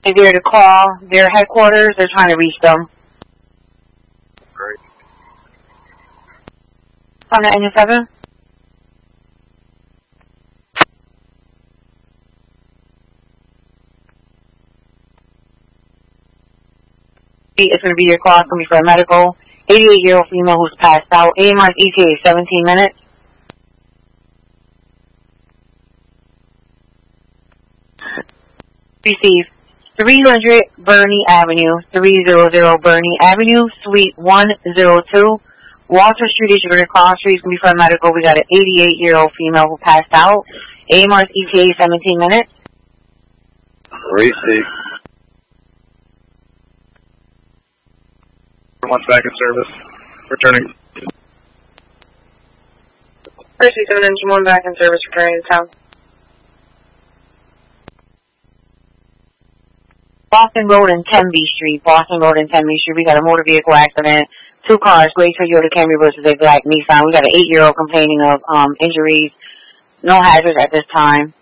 If you're to call their headquarters, they're trying to reach them. Great. On the engine 7? It's going to be your call. It's going to be for a medical. 88-year-old female who's passed out. AMR's ETA is 17 minutes. Receive 300 Bernie Avenue, 300 Bernie Avenue, Suite 102. Walter Street is your call. Street is going to be for a medical. We got an 88-year-old female who passed out. AMR's ETA is 17 minutes. Receive. One's back in service. Returning. First 7 engine 1 back in service, returning to town. Boston Road and Tenby Street. Boston Road and Tenby Street. We got a motor vehicle accident. 2 cars, Gray Toyota Camry versus a black Nissan. We got an 8-year-old complaining of injuries. No hazards at this time.